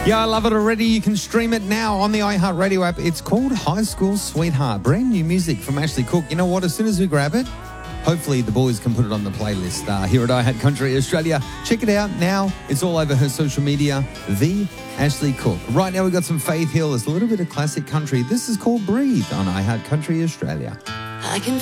Yeah, I love it already. You can stream it now on the iHeartRadio app. It's called High School Sweetheart. Brand new music from Ashley Cooke. You know what? As soon as we grab it, hopefully the boys can put it on the playlist here at iHeart Country Australia. Check it out now. It's all over her social media, The Ashley Cooke. Right now we've got some Faith Hill. It's a little bit of classic country. This is called Breathe on iHeart Country Australia. I can